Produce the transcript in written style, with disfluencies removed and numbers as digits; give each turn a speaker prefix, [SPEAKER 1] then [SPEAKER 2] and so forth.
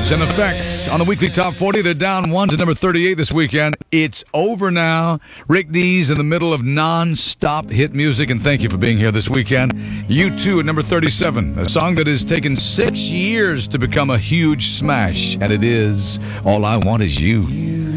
[SPEAKER 1] Cause and Effect on the weekly top 40. They're down one to number 38 this weekend. It's over now. Rick Dees in the middle of non-stop hit music, and thank you for being here this weekend. U2 at number 37, a song that has taken 6 years to become a huge smash, and it is All I Want Is You.